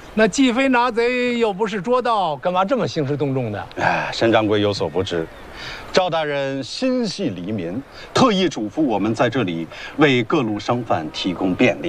那既非拿贼，又不是捉盗，干嘛这么兴师动众的？ 哎，沈掌柜有所不知，赵大人心系黎民，特意嘱咐我们在这里为各路商贩提供便利。